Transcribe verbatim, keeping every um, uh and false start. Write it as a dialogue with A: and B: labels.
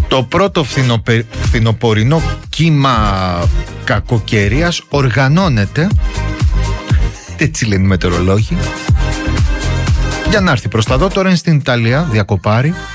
A: Το πρώτο φθινοπε... φθινοπορεινό κύμα κακοκαιρίας οργανώνεται, έτσι λένε οι μετεωρολόγοι, για να έρθει προς τα δω. Τώρα είναι στην Ιταλία, διακοπάρει.